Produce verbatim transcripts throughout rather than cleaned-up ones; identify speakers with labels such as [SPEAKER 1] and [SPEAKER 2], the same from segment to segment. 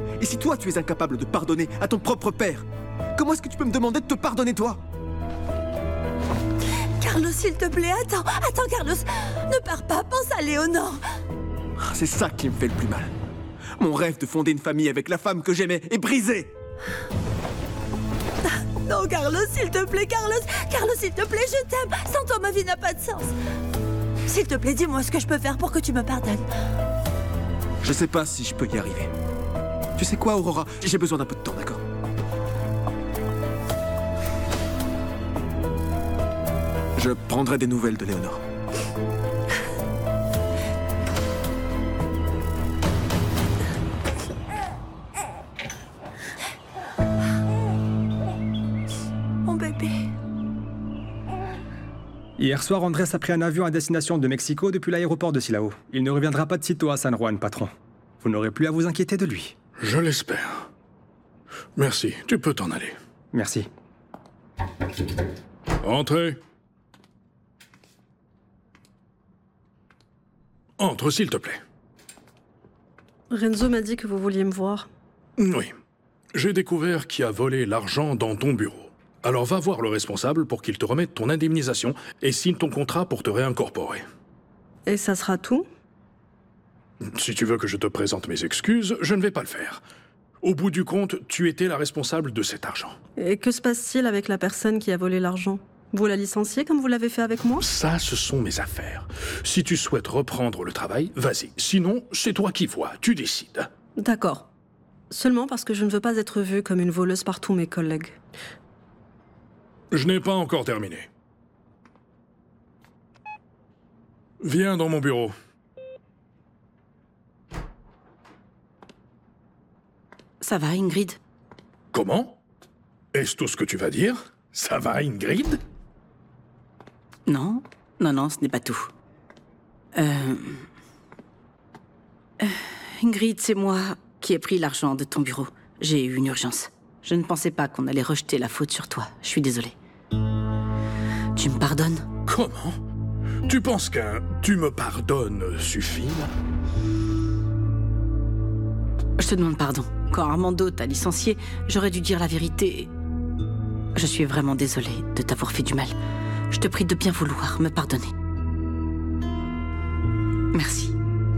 [SPEAKER 1] Et si toi, tu es incapable de pardonner à ton propre père, comment est-ce que tu peux me demander de te pardonner, toi?
[SPEAKER 2] Carlos, s'il te plaît, attends, attends, Carlos. Ne pars pas, pense à Léonore.
[SPEAKER 1] C'est ça qui me fait le plus mal. Mon rêve de fonder une famille avec la femme que j'aimais est brisé.
[SPEAKER 2] Non, Carlos, s'il te plaît, Carlos. Carlos, s'il te plaît, je t'aime. Sans toi, ma vie n'a pas de sens. S'il te plaît, dis-moi ce que je peux faire pour que tu me pardonnes.
[SPEAKER 1] Je sais pas si je peux y arriver. Tu sais quoi, Aurora? J'ai besoin d'un peu de temps, d'accord? Je prendrai des nouvelles de Léonore.
[SPEAKER 2] Mon bébé.
[SPEAKER 3] Hier soir, Andrés a pris un avion à destination de Mexico depuis l'aéroport de Silao. Il ne reviendra pas de sitôt à San Juan, patron. Vous n'aurez plus à vous inquiéter de lui.
[SPEAKER 4] Je l'espère. Merci, tu peux t'en aller.
[SPEAKER 3] Merci.
[SPEAKER 4] Entrez. Entre, s'il te plaît.
[SPEAKER 5] Renzo m'a dit que vous vouliez me voir.
[SPEAKER 4] Oui. J'ai découvert qui a volé l'argent dans ton bureau. Alors va voir le responsable pour qu'il te remette ton indemnisation et signe ton contrat pour te réincorporer.
[SPEAKER 5] Et ça sera tout?
[SPEAKER 4] Si tu veux que je te présente mes excuses, je ne vais pas le faire. Au bout du compte, tu étais la responsable de cet argent.
[SPEAKER 5] Et que se passe-t-il avec la personne qui a volé l'argent? Vous la licenciez comme vous l'avez fait avec moi?
[SPEAKER 4] Ça, ce sont mes affaires. Si tu souhaites reprendre le travail, vas-y. Sinon, c'est toi qui vois, tu décides.
[SPEAKER 5] D'accord. Seulement parce que je ne veux pas être vue comme une voleuse par tous mes collègues.
[SPEAKER 4] Je n'ai pas encore terminé. Viens dans mon bureau.
[SPEAKER 2] Ça va, Ingrid?
[SPEAKER 4] Comment? Est-ce tout ce que tu vas dire? Ça va, Ingrid?
[SPEAKER 2] Non, non, non, ce n'est pas tout. Euh... euh, Ingrid, c'est moi qui ai pris l'argent de ton bureau. J'ai eu une urgence. Je ne pensais pas qu'on allait rejeter la faute sur toi. Je suis désolée. Tu me pardonnes?
[SPEAKER 4] Comment? Tu penses qu'un « tu me pardonnes » suffit, là?
[SPEAKER 2] Je te demande pardon. Quand Armando t'a licencié, j'aurais dû dire la vérité. Je suis vraiment désolée de t'avoir fait du mal. Je te prie de bien vouloir me pardonner. Merci.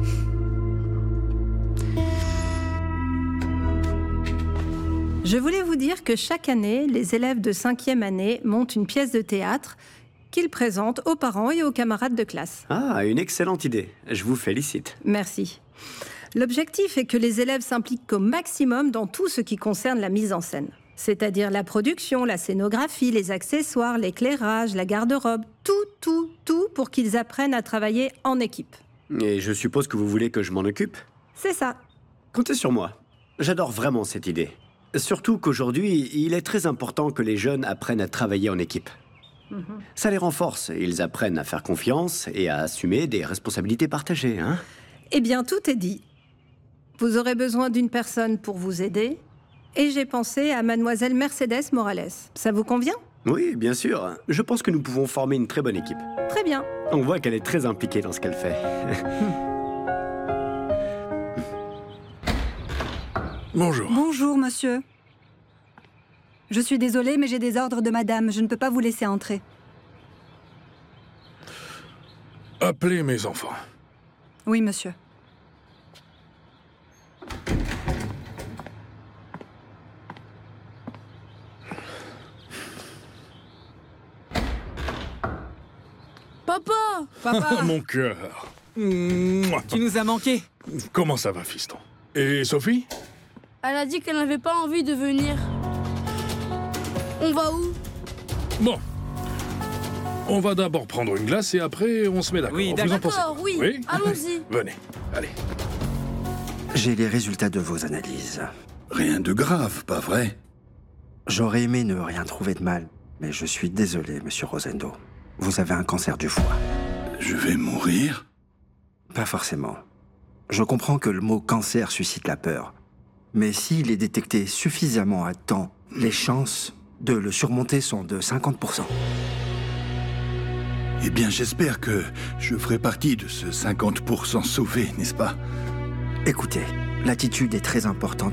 [SPEAKER 6] Je voulais vous dire que chaque année, les élèves de cinquième année montent une pièce de théâtre qu'ils présentent aux parents et aux camarades de classe.
[SPEAKER 7] Ah, une excellente idée. Je vous félicite.
[SPEAKER 6] Merci. L'objectif est que les élèves s'impliquent au maximum dans tout ce qui concerne la mise en scène. C'est-à-dire la production, la scénographie, les accessoires, l'éclairage, la garde-robe. Tout, tout, tout pour qu'ils apprennent à travailler en équipe.
[SPEAKER 7] Et je suppose que vous voulez que je m'en occupe?
[SPEAKER 6] C'est ça.
[SPEAKER 7] Comptez sur moi. J'adore vraiment cette idée. Surtout qu'aujourd'hui, il est très important que les jeunes apprennent à travailler en équipe. Mm-hmm. Ça les renforce. Ils apprennent à faire confiance et à assumer des responsabilités partagées, hein?
[SPEAKER 6] Eh bien, tout est dit. Vous aurez besoin d'une personne pour vous aider. Et j'ai pensé à mademoiselle Mercedes Morales. Ça vous convient?
[SPEAKER 7] Oui, bien sûr. Je pense que nous pouvons former une très bonne équipe.
[SPEAKER 6] Très bien.
[SPEAKER 7] On voit qu'elle est très impliquée dans ce qu'elle fait.
[SPEAKER 4] Bonjour.
[SPEAKER 8] Bonjour, monsieur. Je suis désolée, mais j'ai des ordres de madame. Je ne peux pas vous laisser entrer.
[SPEAKER 4] Appelez mes enfants.
[SPEAKER 8] Oui, monsieur.
[SPEAKER 9] Papa! Papa!
[SPEAKER 4] Mon cœur.
[SPEAKER 9] Tu nous as manqué.
[SPEAKER 4] Comment ça va, fiston? Et Sophie?
[SPEAKER 9] Elle a dit qu'elle n'avait pas envie de venir. On va où?
[SPEAKER 4] Bon. On va d'abord prendre une glace et après on se met d'accord.
[SPEAKER 9] Oui, d'accord, oui. oui. Allons-y.
[SPEAKER 4] Venez, allez.
[SPEAKER 10] J'ai les résultats de vos analyses.
[SPEAKER 11] Rien de grave, pas vrai?
[SPEAKER 10] J'aurais aimé ne rien trouver de mal, mais je suis désolé, monsieur Rosendo. Vous avez un cancer du foie.
[SPEAKER 11] Je vais mourir?
[SPEAKER 10] Pas forcément. Je comprends que le mot cancer suscite la peur. Mais s'il est détecté suffisamment à temps, les chances de le surmonter sont de cinquante pour cent.
[SPEAKER 11] Eh bien, j'espère que je ferai partie de ce cinquante pour cent sauvé, n'est-ce pas?
[SPEAKER 10] Écoutez, l'attitude est très importante